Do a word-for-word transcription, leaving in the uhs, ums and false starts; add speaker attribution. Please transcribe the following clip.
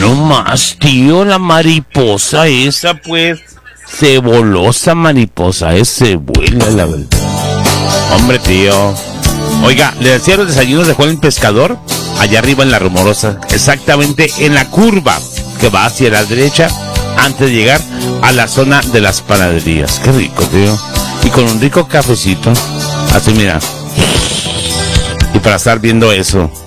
Speaker 1: no más, tío, la mariposa esa, pues. Se voló esa mariposa, ese vuela, la verdad. Hombre, tío. Oiga, le decía los desayunos de Juan el Pescador, allá arriba en La Rumorosa, exactamente en la curva que va hacia la derecha, antes de llegar a la zona de las panaderías. Qué rico, tío. Y con un rico cafecito, así mira. Y para estar viendo eso.